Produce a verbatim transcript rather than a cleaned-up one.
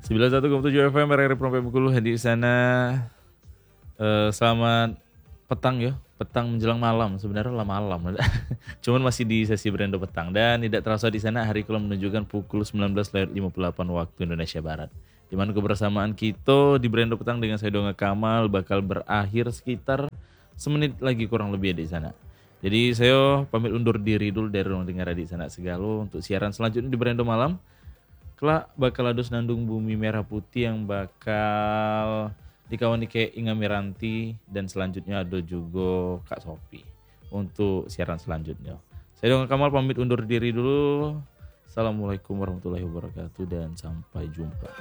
sembilan puluh satu koma tujuh F M R R I Provinsi Bengkulu hadir di sana. Eh, selamat petang ya, petang menjelang malam. Sebenarnya lah malam. Cuman masih di sesi berendo petang dan tidak terasa di sana hari kelom menunjukkan pukul sembilan belas lewat lima puluh delapan waktu Indonesia Barat. Di mana kebersamaan kita di berendo petang dengan saya Donga Kamal bakal berakhir sekitar semenit lagi kurang lebih di sana. Jadi saya pamit undur diri dulu dari ruang dengar di sana segala untuk siaran selanjutnya di berendo malam. Kelak bakal ada Senandung Bumi Merah Putih yang bakal dikawani kayak Inga Miranti dan selanjutnya ada juga Kak Sopi untuk siaran selanjutnya. Saya Donga Kamal pamit undur diri dulu. Assalamualaikum warahmatullahi wabarakatuh dan sampai jumpa.